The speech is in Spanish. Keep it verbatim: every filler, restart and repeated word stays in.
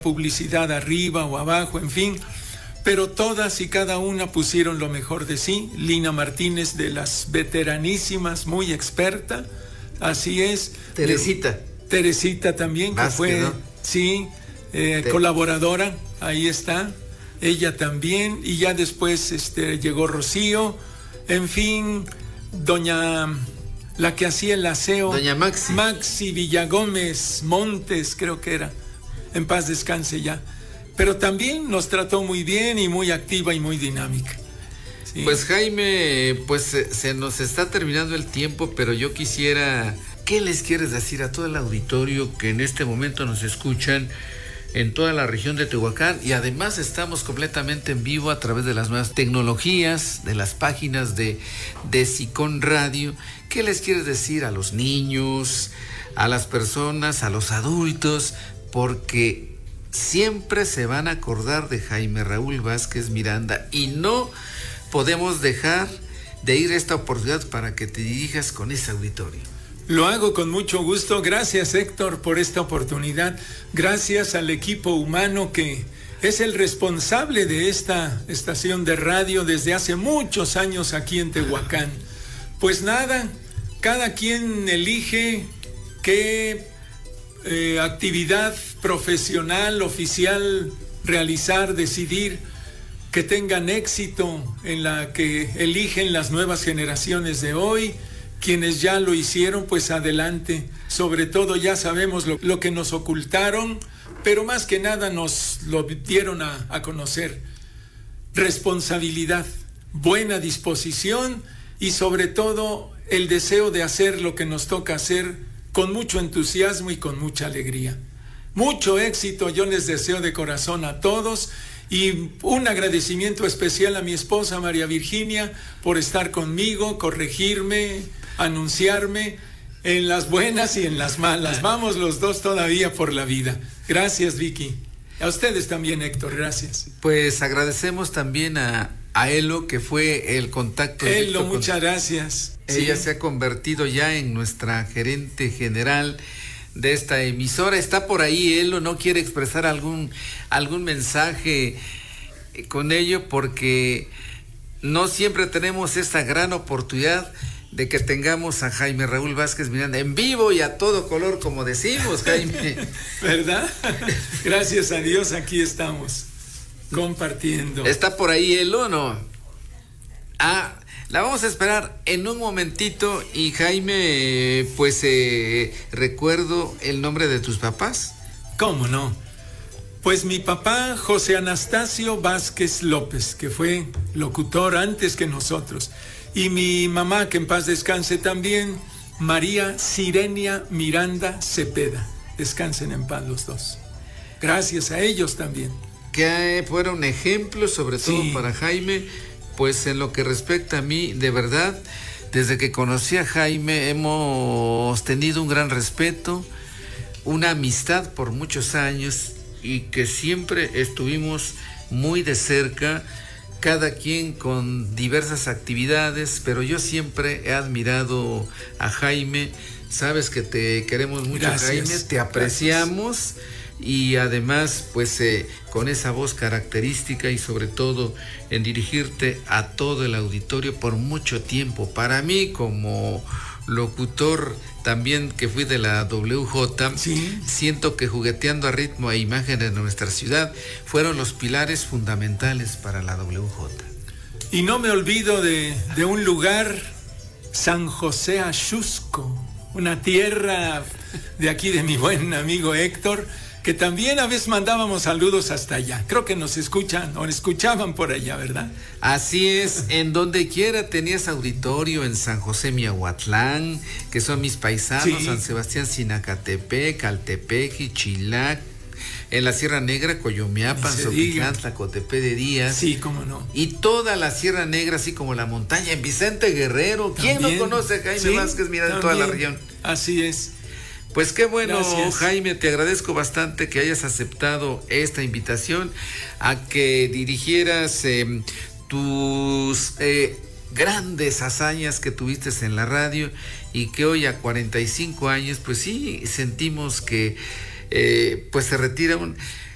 publicidad arriba o abajo, en fin, pero todas y cada una pusieron lo mejor de sí. Lina Martínez, de las veteranísimas, muy experta, así es. Teresita. Teresita también, que Vázquez, fue, ¿no? sí, eh, colaboradora, ahí está, ella también, y ya después este, llegó Rocío, en fin, doña, la que hacía el aseo, doña Maxi. Maxi Villagómez Montes, creo que era, en paz descanse ya, pero también nos trató muy bien y muy activa y muy dinámica. Sí. Pues Jaime, pues se, se nos está terminando el tiempo, pero yo quisiera, ¿qué les quieres decir a todo el auditorio que en este momento nos escuchan en toda la región de Tehuacán? Y además estamos completamente en vivo a través de las nuevas tecnologías, de las páginas de, de Sicón Radio. ¿Qué les quieres decir a los niños, a las personas, a los adultos? Porque siempre se van a acordar de Jaime Raúl Vázquez Miranda y no podemos dejar de ir a esta oportunidad para que te dirijas con ese auditorio. Lo hago con mucho gusto. Gracias, Héctor, por esta oportunidad. Gracias al equipo humano que es el responsable de esta estación de radio desde hace muchos años aquí en Tehuacán. Pues nada, cada quien elige qué eh, actividad profesional, oficial realizar, decidir, que tengan éxito en la que eligen las nuevas generaciones de hoy. Quienes ya lo hicieron, pues adelante. Sobre todo ya sabemos lo, lo que nos ocultaron, pero más que nada nos lo dieron a, a conocer. Responsabilidad, buena disposición y sobre todo el deseo de hacer lo que nos toca hacer con mucho entusiasmo y con mucha alegría. Mucho éxito yo les deseo de corazón a todos. Y un agradecimiento especial a mi esposa María Virginia por estar conmigo, corregirme, anunciarme en las buenas y en las malas. Vamos los dos todavía por la vida. Gracias, Vicky. A ustedes también, Héctor, gracias. Pues agradecemos también a, a Elo, que fue el contacto. Elo, muchas con... gracias. Ella sí. se ha convertido ya en nuestra gerente general de esta emisora. Está por ahí Elo, no quiere expresar algún algún mensaje con ello porque no siempre tenemos esta gran oportunidad de que tengamos a Jaime Raúl Vázquez Miranda en vivo y a todo color, como decimos, Jaime. ¿Verdad? Gracias a Dios aquí estamos compartiendo. ¿Está por ahí Elo o no? Ah, la vamos a esperar en un momentito. Y Jaime, pues eh, recuerdo el nombre de tus papás. ¿Cómo no? Pues mi papá, José Anastasio Vázquez López, que fue locutor antes que nosotros. Y mi mamá, que en paz descanse también, María Sirenia Miranda Cepeda. Descansen en paz los dos. Gracias a ellos también. Que fueron ejemplos, sobre todo sí. Para Jaime. Pues en lo que respecta a mí, de verdad, desde que conocí a Jaime hemos tenido un gran respeto, una amistad por muchos años y que siempre estuvimos muy de cerca, cada quien con diversas actividades, pero yo siempre he admirado a Jaime. Sabes que te queremos mucho, gracias, Jaime, te apreciamos. Gracias. Y además, pues eh, con esa voz característica y sobre todo en dirigirte a todo el auditorio por mucho tiempo. Para mí, como locutor también que fui de la W J, ¿sí? Siento que Jugueteando a Ritmo e Imágenes de Nuestra Ciudad fueron los pilares fundamentales para la W J. Y no me olvido de, de un lugar, San José Axusco, una tierra de aquí de mi buen amigo Héctor, que también a veces mandábamos saludos hasta allá. Creo que nos escuchan o escuchaban por allá, ¿verdad? Así es, en donde quiera tenías auditorio, en San José Miahuatlán, que son mis paisanos, sí. San Sebastián Sinacatepec, Caltepec, Ichilac, en la Sierra Negra, Coyomeapan, Soquitlán, Tlacotepec de Díaz. Sí, cómo no. Y toda la Sierra Negra, así como la montaña, en Vicente Guerrero. ¿Quién también no conoce a Jaime sí, Vázquez Miranda en toda la región? Así es. Pues qué bueno, gracias. Jaime, te agradezco bastante que hayas aceptado esta invitación a que dirigieras eh, tus eh, grandes hazañas que tuviste en la radio y que hoy a cuarenta y cinco años, pues sí, sentimos que eh, pues se retira un...